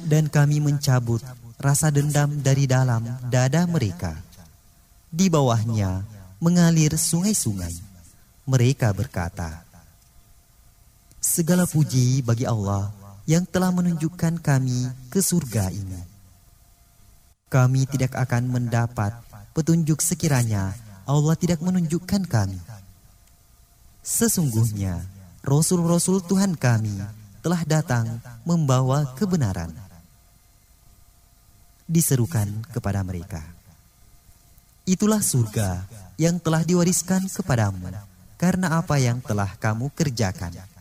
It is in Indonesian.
Dan kami mencabut rasa dendam dari dalam dada mereka. Di bawahnya mengalir sungai-sungai. Mereka berkata, segala puji bagi Allah yang telah menunjukkan kami ke surga ini. Kami tidak akan mendapat petunjuk sekiranya Allah tidak menunjukkan kami. Sesungguhnya Rasul-Rasul Tuhan kami telah datang membawa kebenaran. Diserukan kepada mereka, itulah surga yang telah diwariskan kepadamu karena apa yang telah kamu kerjakan.